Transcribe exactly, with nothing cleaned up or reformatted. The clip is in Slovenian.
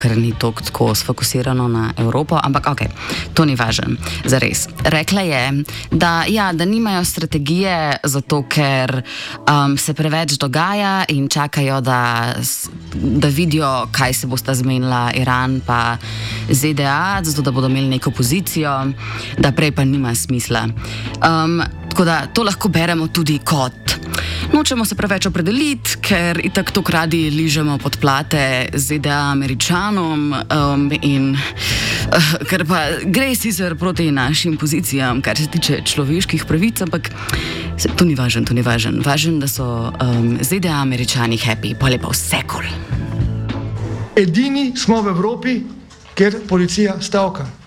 ker ni toliko tako sfokusirano na Evropo, ampak ok, to ni važno, zares. Rekla je, da, ja, da nimajo strategije zato, ker um, se preveč dogaja in čakajo, da, da vidijo, kaj se bosta zmenila Iran pa Z D A, zato da bodo imeli neko pozicijo, da prej pa nima smisla. Um, tako da to lahko beremo tudi kot nočemo se preveč opredeliti, ker itak to radi ližemo podplate Z D A Američanom um, in uh, ker pa gre sicer proti našim pozicijam, kar se tiče človeških pravic, ampak to ni važno, to ni važno. Važno, da so um, Z D A Američani happy, pa lepa vse kol. Edini smo v Evropi, kjer policija stavka.